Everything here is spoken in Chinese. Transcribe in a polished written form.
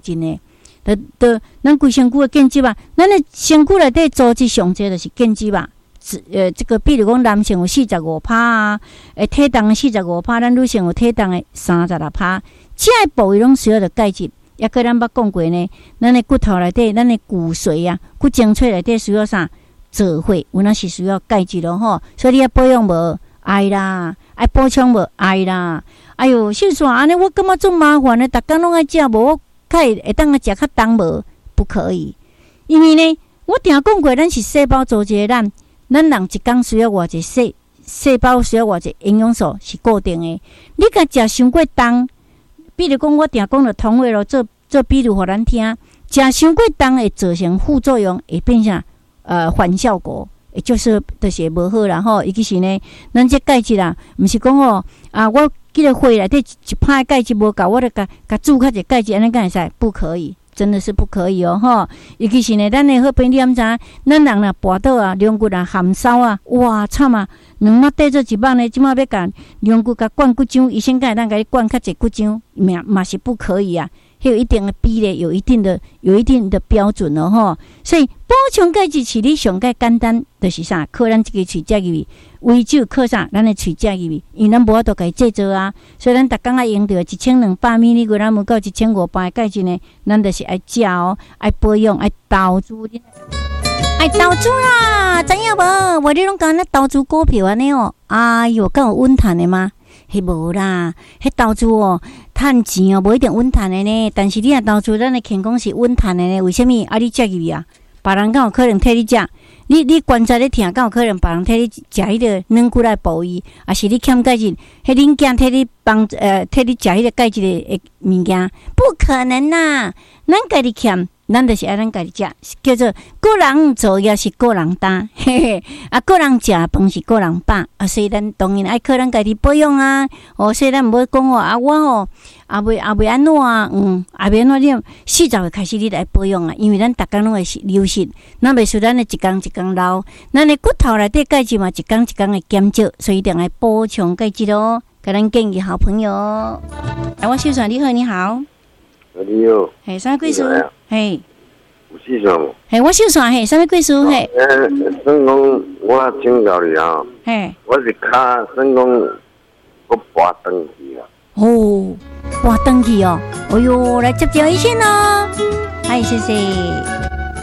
进的。咱规身躯的建筑啊，咱的身躯内底组织上济就是建筑啊。这个比如讲，男性有45%啊，体重的45%，咱女性有体重的36%，这些部位拢需要着钙质。也个咱捌讲过呢，咱的骨头内底，咱的骨髓啊，骨精髓内底需要啥？做伙，有那是需要钙质咯吼。所以你要保养无爱啦，爱补充无爱啦。哎哟，秀煞安尼，我感觉足麻烦的，逐工拢爱食，无我会当啊食较重无？不可以，因为呢，我定讲过，咱是细胞组织的咱人一工需要偌济细胞需要偌济营养素是固定的。你甲食伤过重，比如讲我定讲着同位咯，做比如互咱听，食伤过重会造成副作用，会变成反效果，也就是无好啦吼。尤其是呢，咱这钙质啊，毋是讲哦我记得血内底一拍钙质无够，我就甲注较者钙质，安尼敢会使？不可以。真的是不可以哦，吼！尤其是呢，咱的好朋友你知影，咱人若跋倒啊，龙骨啊含烧啊，哇惨啊！2麦缀做1麦呢，即马要甲龙骨甲灌骨浆，医生敢会当甲你灌较济骨浆，嘛是不可以啊！有一定的比例，有一定的标准哦，吼！所以补充钙质是你上介简单，就是啥？靠咱这个喙舌入去，唯只有靠啥？咱的喙舌入去，因为咱无法度甲伊制作啊，所以咱逐工爱用着1200 ml， 咱无到1500的钙质呢，咱就是爱食哦，爱保养，爱投资，爱投资啦，知影无？我你拢讲那投资股票安尼哦，哎哟，敢有稳赚的吗？迄无啦，迄投资哦，趁钱哦，无一定稳赚的呢。但是你若投资，咱的健康是稳赚的呢。为什么？啊，你食入去啊，别人敢有可能替你食？你观察咧听，敢有可能别人替你食迄个软骨来补伊，啊是你欠钙质，迄恁囝替你替你食迄个钙质的物件，不可能啦！咱家己欠。咱就是爱咱家己食，叫做个人做业是个人担，嘿嘿，啊个人食饭是个人饱，啊所以咱当然爱靠咱家己保养啊，所以咱毋好讲我未安怎啊，未安怎你40岁开始你来保养啊，因为咱逐工拢会流失，咱袂输咱的一工一工老，咱的骨头内底钙质嘛一工一工会减少，所以一定要补充钙质咯。甲咱建议好朋友，我秀传你好，你好。 你好， 嘿，啥贵叔？嘿， 有事上无？ 嘿，我秀传嘿，啥物贵叔？嘿， 算讲我请教你啊， 嘿， 我是脚算讲我跋断去啦。 哦，跋断去哦，哎哟，来接医生咯，哎，谢谢。